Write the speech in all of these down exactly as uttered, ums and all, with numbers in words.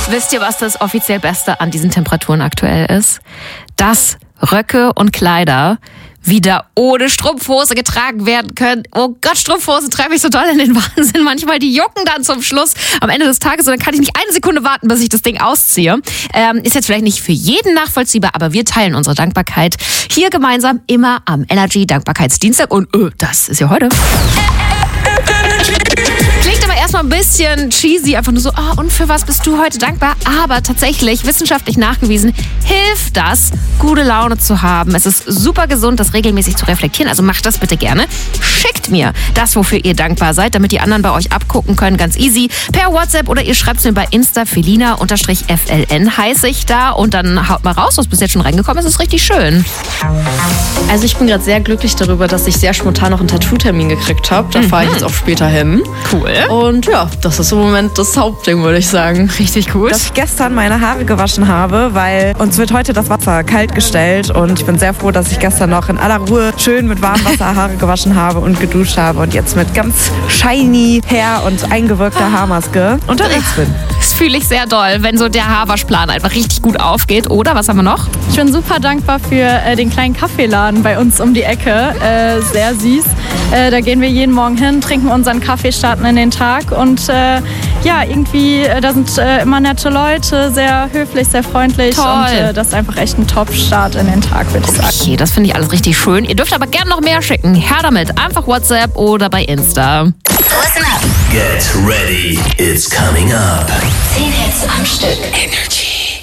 Wisst ihr, was das offiziell Beste an diesen Temperaturen aktuell ist? Dass Röcke und Kleider wieder ohne Strumpfhose getragen werden können. Oh Gott, Strumpfhosen treiben mich so doll in den Wahnsinn. Manchmal, die jucken dann zum Schluss am Ende des Tages und dann kann ich nicht eine Sekunde warten, bis ich das Ding ausziehe. Ähm, ist jetzt vielleicht nicht für jeden nachvollziehbar, aber wir teilen unsere Dankbarkeit hier gemeinsam immer am Energy Dankbarkeitsdienstag und öh, das ist ja heute. Klingt aber erstmal ein bisschen cheesy, einfach nur so, oh, und für was bist du heute dankbar? Aber tatsächlich, wissenschaftlich nachgewiesen, hilft das, gute Laune zu haben. Es ist super gesund, das regelmäßig zu reflektieren, also macht das bitte gerne. Schickt mir das, wofür ihr dankbar seid, damit die anderen bei euch abgucken können, ganz easy, per WhatsApp oder ihr schreibt es mir bei Insta, Felina-F L N heiße ich da und dann haut mal raus, was bis jetzt schon reingekommen ist, ist richtig schön. Also ich bin gerade sehr glücklich darüber, dass ich sehr spontan noch einen Tattoo-Termin gekriegt habe. Da mhm. fahre ich jetzt auch später hin. Cool. Und ja, das ist im Moment das Hauptding, würde ich sagen. Richtig gut. Dass ich gestern meine Haare gewaschen habe, weil uns wird heute das Wasser kalt gestellt und ich bin sehr froh, dass ich gestern noch in aller Ruhe schön mit warmem Wasser Haare gewaschen habe und geduscht habe und jetzt mit ganz shiny Hair und eingewirkter Haarmaske unterwegs bin. Das fühle ich sehr doll, wenn so der Haarwaschplan einfach richtig gut aufgeht. Oder, was haben wir noch? Ich bin super dankbar für äh, den kleinen Kaffeeladen bei uns um die Ecke. Äh, sehr süß. Äh, da gehen wir jeden Morgen hin, trinken unseren Kaffee, starten in den Tag und äh, ja, irgendwie, äh, da sind äh, immer nette Leute, sehr höflich, sehr freundlich. Toll. Und äh, das ist einfach echt ein Top-Start in den Tag, würde ich sagen. Okay, das finde ich alles richtig schön. Ihr dürft aber gerne noch mehr schicken. Her damit, einfach WhatsApp oder bei Insta. Listen up. Get ready, it's coming up. zehn Hits am Stück. Energy.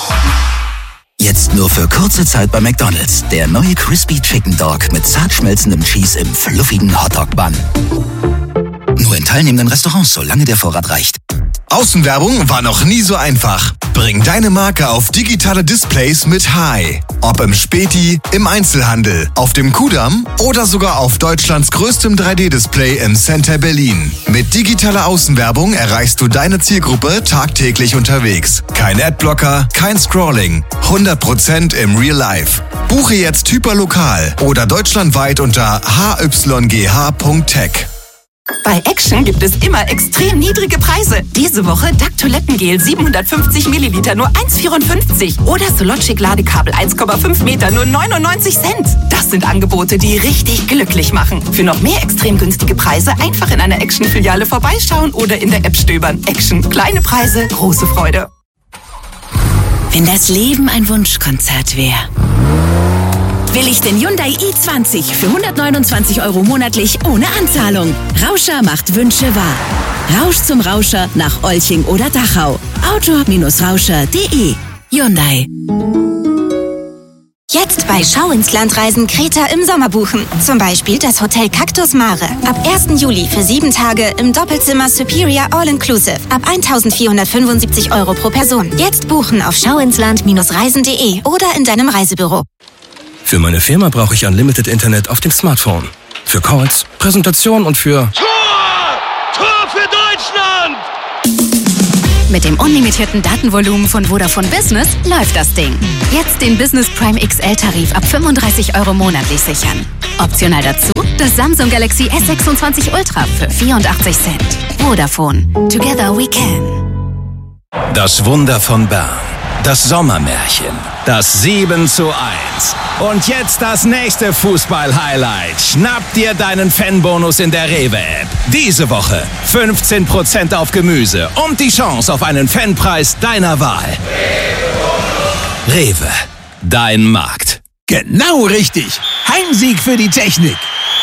Jetzt nur für kurze Zeit bei McDonald's. Der neue Crispy Chicken Dog mit zart schmelzendem Cheese im fluffigen Hotdog-Bun. Nur in teilnehmenden Restaurants, solange der Vorrat reicht. Außenwerbung war noch nie so einfach. Bring deine Marke auf digitale Displays mit Hai. Ob im Späti, im Einzelhandel, auf dem Kudamm oder sogar auf Deutschlands größtem drei D-Display im Center Berlin. Mit digitaler Außenwerbung erreichst du deine Zielgruppe tagtäglich unterwegs. Kein Adblocker, kein Scrolling. hundert Prozent im Real Life. Buche jetzt hyperlokal oder deutschlandweit unter h y g h punkt tech. Bei Action gibt es immer extrem niedrige Preise. Diese Woche D A C Toilettengel siebenhundertfünfzig Milliliter nur eins Komma vierundfünfzig oder Sologic Ladekabel eins Komma fünf Meter nur neunundneunzig Cent. Das sind Angebote, die richtig glücklich machen. Für noch mehr extrem günstige Preise einfach in einer Action-Filiale vorbeischauen oder in der App stöbern. Action. Kleine Preise, große Freude. Wenn das Leben ein Wunschkonzert wäre, will ich den Hyundai i zwanzig für hundertneunundzwanzig Euro monatlich ohne Anzahlung. Rauscher macht Wünsche wahr. Rausch zum Rauscher nach Olching oder Dachau. auto Rauscher punkt de. Hyundai. Jetzt bei Schau ins Land Reisen Kreta im Sommer buchen. Zum Beispiel das Hotel Cactus Mare. Ab ersten Juli für sieben Tage im Doppelzimmer Superior All-Inclusive. Ab eintausendvierhundertfünfundsiebzig Euro pro Person. Jetzt buchen auf schauinsland Reisen punkt de oder in deinem Reisebüro. Für meine Firma brauche ich Unlimited Internet auf dem Smartphone. Für Calls, Präsentationen und für... Tor! Tor für Deutschland! Mit dem unlimitierten Datenvolumen von Vodafone Business läuft das Ding. Jetzt den Business Prime X L-Tarif ab fünfunddreißig Euro monatlich sichern. Optional dazu das Samsung Galaxy S sechsundzwanzig Ultra für vierundachtzig Cent. Vodafone. Together we can. Das Wunder von Bern. Das Sommermärchen. Das sieben zu eins. Und jetzt das nächste Fußball-Highlight. Schnapp dir deinen Fanbonus in der Rewe-App. Diese Woche fünfzehn Prozent auf Gemüse und die Chance auf einen Fanpreis deiner Wahl. Rewe. Dein Markt. Genau richtig. Heimsieg für die Technik.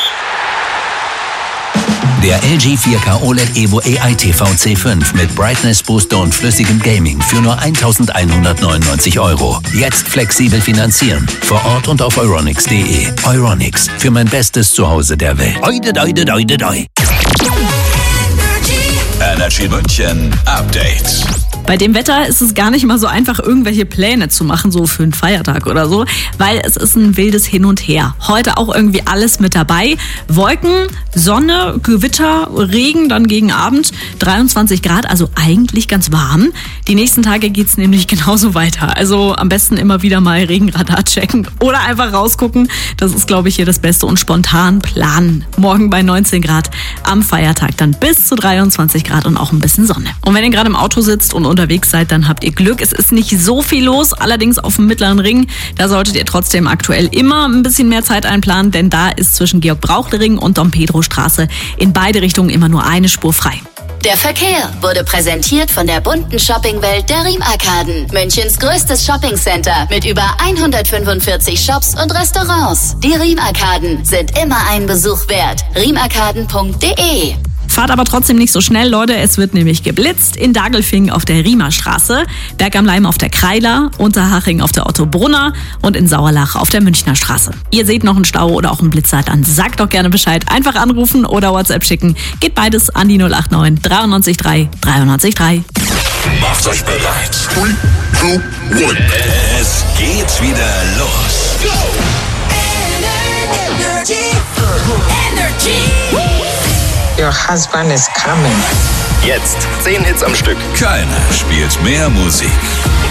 Der L G vier K O L E D Evo A I T V C fünf mit Brightness Booster und flüssigem Gaming für nur eintausendeinhundertneunundneunzig Euro. Jetzt flexibel finanzieren. Vor Ort und auf euronics punkt de. Euronics. Für mein bestes Zuhause der Welt. Oide, oide, oide, oide. Energy München Update. Bei dem Wetter ist es gar nicht mal so einfach, irgendwelche Pläne zu machen, so für einen Feiertag oder so, weil es ist ein wildes Hin und Her. Heute auch irgendwie alles mit dabei. Wolken, Sonne, Gewitter, Regen dann gegen Abend, dreiundzwanzig Grad, also eigentlich ganz warm. Die nächsten Tage geht's nämlich genauso weiter. Also am besten immer wieder mal Regenradar checken oder einfach rausgucken. Das ist, glaube ich, hier das Beste und spontan planen. Morgen bei neunzehn Grad, am Feiertag dann bis zu dreiundzwanzig Grad und und auch ein bisschen Sonne. Und wenn ihr gerade im Auto sitzt und unterwegs seid, dann habt ihr Glück. Es ist nicht so viel los, allerdings auf dem Mittleren Ring. Da solltet ihr trotzdem aktuell immer ein bisschen mehr Zeit einplanen, denn da ist zwischen Georg-Brauchle-Ring und Dom-Pedro-Straße in beide Richtungen immer nur eine Spur frei. Der Verkehr wurde präsentiert von der bunten Shoppingwelt der Riemarkaden. Münchens größtes Shoppingcenter mit über hundertfünfundvierzig Shops und Restaurants. Die Riemarkaden sind immer einen Besuch wert. riemarkaden punkt de. Fahrt aber trotzdem nicht so schnell, Leute. Es wird nämlich geblitzt in Dagelfing auf der Riemerstraße, Berg am Leim auf der Kreiler, Unterhaching auf der Otto-Brunner und in Sauerlach auf der Münchner Straße. Ihr seht noch einen Stau oder auch einen Blitzer, dann sagt doch gerne Bescheid. Einfach anrufen oder WhatsApp schicken. Geht beides an die null acht neun neun drei drei drei drei. Macht euch bereit. three, two, one. Es geht wieder los. Go! Energy. Energy. Your husband is coming. Jetzt zehn Hits am Stück. Keiner spielt mehr Musik.